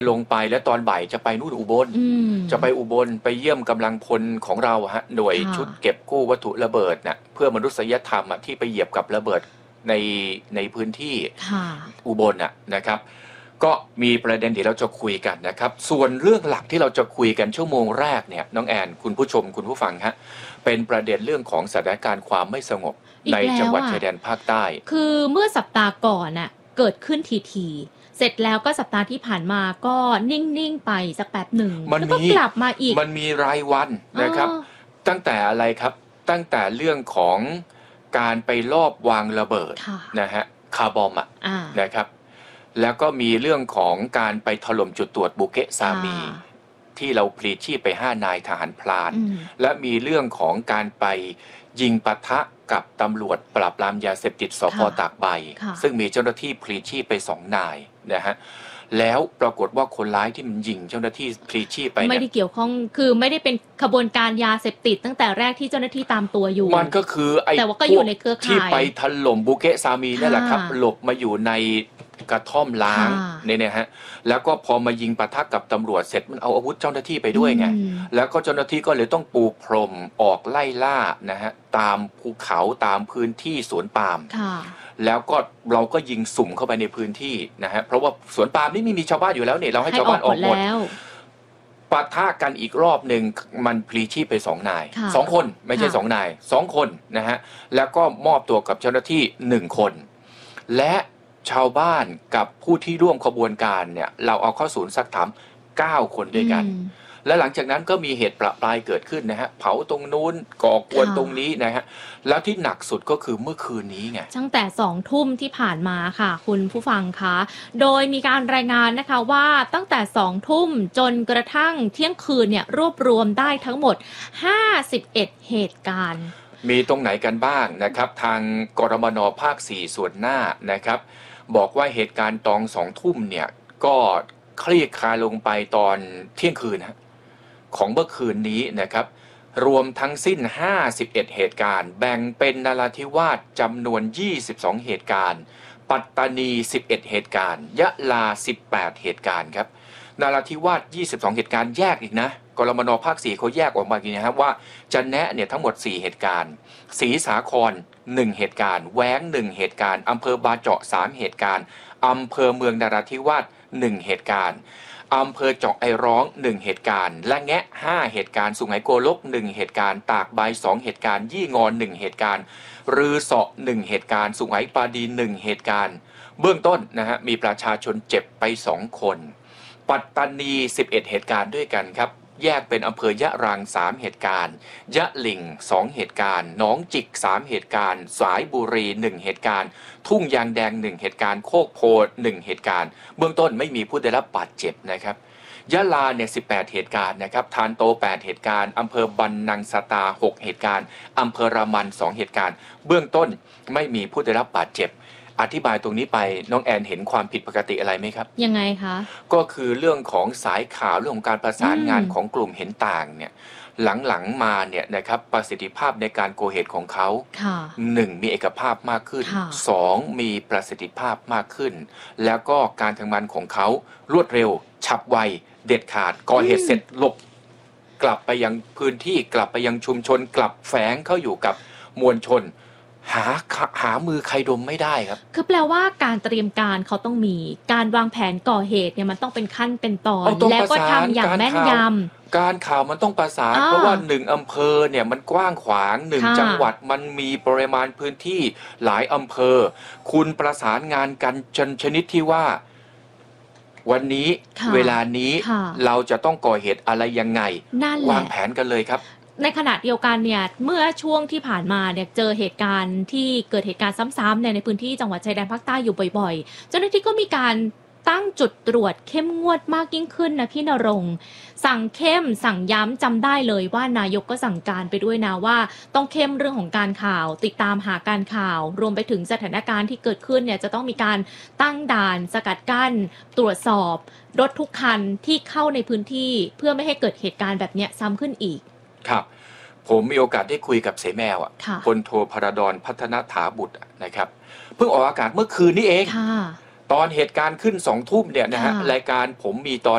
ลงไปแล้วตอนบ่ายจะไปนู่นอุบลจะไปอุบลไปเยี่ยมกำลังพลของเราฮะหน่วยชุดเก็บกู้วัตถุระเบิดนะเพื่อมนุษยธรรมที่ไปเหยียบกับระเบิดในพื้นที่อุบลนะครับก็มีประเด็นที่เราจะคุยกันนะครับส่วนเรื่องหลักที่เราจะคุยกันชั่วโมงแรกเนี่ยน้องแอนคุณผู้ชมคุณผู้ฟังฮะเป็นประเด็นเรื่องของสถานการณ์ความไม่สงบในจังหวัดชายแดนภาคใต้คือเมื่อสัปดาห์ก่อนน่ะเกิดขึ้นทีเสร็จแล้วก็สัปดาห์ที่ผ่านมาก็นิ่งๆไปสักแป๊บหนึ่งแล้วก็กลับมาอีกมันมีรายวันนะครับตั้งแต่อะไรครับตั้งแต่เรื่องของการไปลอบวางระเบิดนะฮะคาร์บอมนะครับแล้วก็มีเรื่องของการไปถล่มจุดตรวจบุเกะซามีที่เราพลีชีพไป5 นายทหารพรานและมีเรื่องของการไปยิงปะทะกับตำรวจปราบปรามยาเสพติดสพ.ตากใบซึ่งมีเจ้าหน้าที่พลีชีพไป2 นายนะฮะแล้วปรากฏว่าคนร้ายที่มันยิงเจ้าหน้าที่พลีชีพไปไม่ได้เกี่ยวข้องคือไม่ได้เป็นขบวนการยาเสพติดตั้งแต่แรกที่เจ้าหน้าที่ตามตัวอยู่มันก็คือไอ้แต่ว่าก็อยู่ในเครือข่ายที่ไปถล่มบุเกะซามีนั่นแหละครับหลบมาอยู่ในกระท่อมล้างเนี่ยฮะแล้วก็พอมายิงปะทะกับตำรวจเสร็จมันเอาอาวุธเจ้าหน้าที่ไปด้วยไงแล้วก็เจ้าหน้าที่ก็เลยต้องปูพรมออกไล่ล่านะฮะตามภูเขาตามพื้นที่สวนปาล์มแล้วก็เราก็ยิงสุ่มเข้าไปในพื้นที่นะฮะเพราะว่าสวนปาล์มนี่ไม่มีชาวบ้านอยู่แล้วเนี่ยเราให้ชาวบ้านออกหมดปะทะกันอีกรอบหนึ่งมันพลีชีพไป2 นาย2 คนไม่ใช่2 นาย2 คนนะฮะแล้วก็มอบตัวกับเจ้าหน้าที่1 คนและชาวบ้านกับผู้ที่ร่วมขบวนการเนี่ยเราเอาเข้าศูนย์ซักถาม9 คนด้วยกันและหลังจากนั้นก็มีเหตุประปรายเกิดขึ้นนะฮะเผาตรงนู้นก่อกวนตรงนี้นะฮะแล้วที่หนักสุดก็คือเมื่อคืนนี้ไงตั้งแต่20 ทุ่มที่ผ่านมาค่ะคุณผู้ฟังคะโดยมีการรายงานนะคะว่าตั้งแต่20 ทุ่มจนกระทั่งเที่ยงคืนเนี่ยรวบรวมได้ทั้งหมด51เหตุการณ์มีตรงไหนกันบ้างนะครับทางกรมน.ภาค4ส่วนหน้านะครับบอกว่าเหตุการณ์ตอน20 ทุ่มเนี่ยก็คลี่คลายลงไปตอนเที่ยงคืนของเมื่อคืนนี้นะครับรวมทั้งสิ้น51เหตุการณ์แบ่งเป็นนราธิวาสจำนวน22เหตุการณ์ปัตตานี11เหตุการณ์ยะลา18เหตุการณ์ครับนราธิวาส22เหตุการณ์แยกอีกนะกรมน.ภาค4เขาแยกออกมาอย่างนี้ครับว่าจะแนะเนี่ยทั้งหมด4เหตุการณ์ศรีสาคร1เหตุการณ์แว้ง1เหตุการณ์อำเภอบาเจาะ3เหตุการณ์อำเภอเมืองนราธิวาส1เหตุการณ์อำเภอเจาะไอร้อง1เหตุการณ์และแงะ5เหตุการณ์สุไหงโกลก1เหตุการณ์ตากใบ2เหตุการณ์ยี่งอน1เหตุการณ์รือเสาะ1เหตุการณ์สุไหงปาดี1เหตุการณ์เบื้องต้นนะฮะมีประชาชนเจ็บไป2 คนปัตตานี11เหตุการณ์ด้วยกันครับแยกเป็นอำเภอยะรัง3เหตุการณ์ยะหลิ่ง2เหตุการณ์หนองจิก3เหตุการณ์สายบุรี1เหตุการณ์ทุ่งยางแดง1เหตุการณ์โคกโพ1เหตุการณ์เบื้องต้นไม่มีผู้ได้รับบาดเจ็บนะครับยะลาเนี่ย18เหตุการณ์นะครับทานโต8เหตุการณ์อำเภอบันนังสตา6เหตุการณ์อำเภอรามัน2เหตุการณ์เบื้องต้นไม่มีผู้ได้รับบาดเจ็บอธิบายตรงนี้ไปน้องแอนเห็นความผิดปกติอะไรไหมครับยังไงคะก็คือเรื่องของสายข่าวเรื่องของการประสานงานของกลุ่มเห็นต่างเนี่ยหลังๆมาเนี่ยนะครับประสิทธิภาพในการโกเหตุของเขา1มีเอกภาพมากขึ้น2มีประสิทธิภาพมากขึ้นแล้วก็การทำงานของเขารวดเร็วฉับไวเด็ดขาดก่อเหตุเสร็จหลบกลับไปยังพื้นที่กลับไปยังชุมชนกลับแฝงเข้าอยู่กับมวลชนหามือใครดมไม่ได้ครับคือแปลว่าการเตรียมการเขาต้องมีการวางแผนก่อเหตุเนี่ยมันต้องเป็นขั้นเป็นตอนแล้วก็ทำอย่างแม่นยำการข่าวมันต้องประสานเพราะว่า1อำเภอเนี่ยมันกว้างขวาง1จังหวัดมันมีปริมาณพื้นที่หลายอำเภอคุณประสานงานกันจนชนิดที่ว่าวันนี้เวลานี้เราจะต้องก่อเหตุอะไรยังไงวางแผนกันเลยครับในขณะเดียวกันเนี่ยเมื่อช่วงที่ผ่านมาเนี่ยเจอเหตุการณ์ที่เกิดเหตุการณ์ซ้ำๆในพื้นที่จังหวัดชายแดนภาคใต้อยู่บ่อยๆเจ้าหน้าที่ก็มีการตั้งจุดตรวจเข้มงวดมากยิ่งขึ้นนะพี่ณรงค์สั่งเข้มสั่งย้ำจำได้เลยว่านายกก็สั่งการไปด้วยนะว่าต้องเข้มเรื่องของการข่าวติดตามหาการข่าวรวมไปถึงสถานการณ์ที่เกิดขึ้นเนี่ยจะต้องมีการตั้งด่านสกัดกั้นตรวจสอบรถทุกคันที่เข้าในพื้นที่เพื่อไม่ให้เกิดเหตุการณ์แบบนี้ซ้ำขึ้นอีกครับผมมีโอกาสได้คุยกับเสแมวพลโทพระดอนพัฒนถาบุตรนะครับเพิ่งออกอากาศเมื่อคืนนี้เองตอนเหตุการณ์ขึ้น20 ทุ่มเนี่ยนะฮะรายการผมมีตอน